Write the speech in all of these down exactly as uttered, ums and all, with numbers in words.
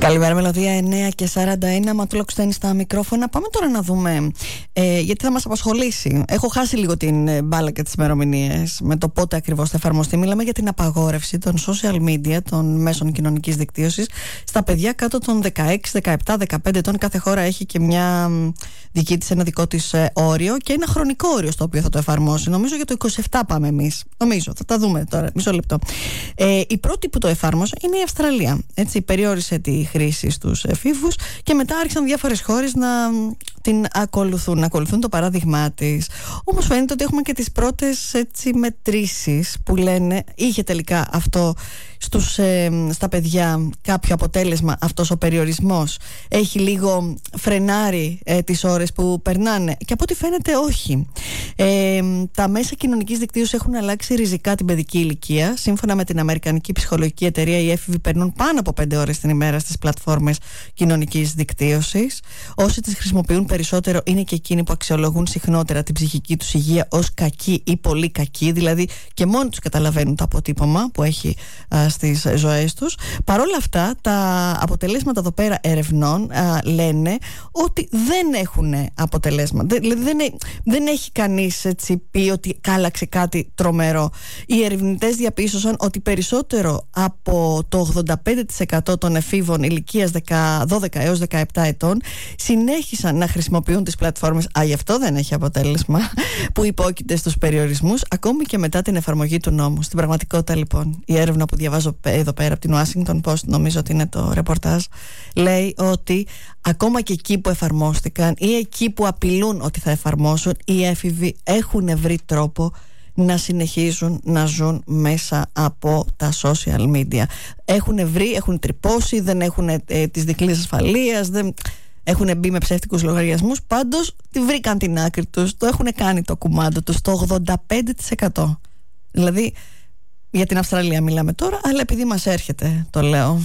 Καλημέρα, Μελωδία εννιά και σαράντα ένα. Ματλόκ στέλνει στα μικρόφωνα. Πάμε τώρα να δούμε, ε, γιατί θα μας απασχολήσει. Έχω χάσει λίγο την ε, μπάλα και τις ημερομηνίες με το πότε ακριβώς θα εφαρμοστεί. Μιλάμε για την απαγόρευση των social media, των μέσων κοινωνικής δικτύωσης, στα παιδιά κάτω των δεκαέξι, δεκαεπτά, δεκαπέντε ετών. Κάθε χώρα έχει και μια δική της, ένα δικό της ε, όριο και ένα χρονικό όριο στο οποίο θα το εφαρμόσει. Νομίζω για το είκοσι επτά πάμε εμείς. Νομίζω, θα τα δούμε τώρα. Μισό λεπτό. Ε, η πρώτη που το εφάρμοσε είναι η Αυστραλία. Έτσι, περιόρισε τη χρήση στους εφήβους και μετά άρχισαν διάφορες χώρες να την ακολουθούν, να ακολουθούν το παράδειγμά της. Όμως φαίνεται ότι έχουμε και τις πρώτες έτσι, μετρήσεις που λένε είχε τελικά αυτό στους, ε, στα παιδιά κάποιο αποτέλεσμα, αυτός ο περιορισμός έχει λίγο φρενάρει ε, τις ώρες που περνάνε, και από ό,τι φαίνεται όχι. ε, τα μέσα κοινωνικής δικτύωσης έχουν αλλάξει ριζικά την παιδική ηλικία. Σύμφωνα με την αμερικανική ψυχολογική εταιρεία, οι έφηβοι περνούν πάνω από πέντε ώρες την ημέρα στις πλατφόρμες κοινωνικής δικτύωσης. Όσοι τις χρησιμοποιούν περισσότερο είναι και εκείνοι που αξιολογούν συχνότερα την ψυχική τους υγεία ως κακή ή πολύ κακή, δηλαδή και μόνοι τους καταλαβαίνουν το αποτύπωμα που έχει α, στις ζωές τους. Παρ' όλα αυτά, τα αποτελέσματα εδώ πέρα ερευνών α, λένε ότι δεν έχουν αποτελέσματα. Δηλαδή δεν, δεν έχει κανείς έτσι πει ότι κάλαξε κάτι τρομερό. Οι ερευνητές διαπίστωσαν ότι περισσότερο από το ογδόντα πέντε τοις εκατό των εφήβων ηλικίας δώδεκα έως δεκαεπτά ετών συνέχισαν να χρησιμοποιούν τις πλατφόρμες. Α, γι' αυτό δεν έχει αποτέλεσμα, που υπόκειται στους περιορισμούς ακόμη και μετά την εφαρμογή του νόμου. Στην πραγματικότητα, λοιπόν, η έρευνα που διαβάζω εδώ πέρα από την Washington Post, νομίζω ότι είναι το ρεπορτάζ, λέει ότι ακόμα και εκεί που εφαρμόστηκαν ή εκεί που απειλούν ότι θα εφαρμόσουν, οι έφηβοι έχουν βρει τρόπο να συνεχίζουν να ζουν μέσα από τα social media. Έχουν βρει, έχουν τρυπώσει, δεν έχουν ε, τις δικλείδες ασφαλείας, δεν έχουν μπει με ψεύτικους λογαριασμούς. Πάντως τη βρήκαν την άκρη τους, το έχουν κάνει το κουμάντο τους, το ογδόντα πέντε τοις εκατό. Δηλαδή για την Αυστραλία μιλάμε τώρα, αλλά επειδή μας έρχεται το λέω.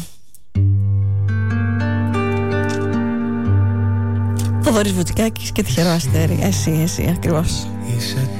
Θοδωρής Βουτσικάκης και τυχερό αστέρι. Εσύ, εσύ ακριβώς.